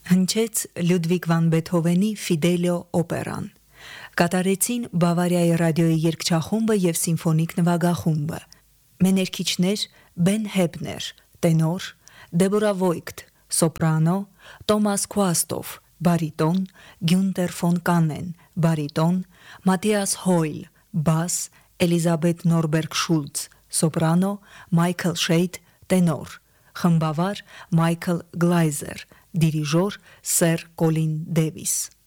Հնչեց Լյուդվիգ վան Բեթհովենի Ֆիդելիո օպերան։ Կատարեցին Բավարիայի ռադիոյի երգչախումբը եւ սիմֆոնիկ նվագախումբը։ Մեներքիչներ Բեն Հեբներ, տենոր, Դեբորա Վոյգտ, սոպրանո, Տոմաս Քուաստով, բարիտոն, Գյունտեր ֆոն Կանեն, բարիտոն, Մատիաս Հոյլ, բաս, Էլիզաբետ Նորբերգ Շուլց, սոպրանո, Մայքլ Շեյդ, տենոր, խմբավար Մայքլ Գլայզեր, դիրիժոր Սեր Կոլին Դեվիս։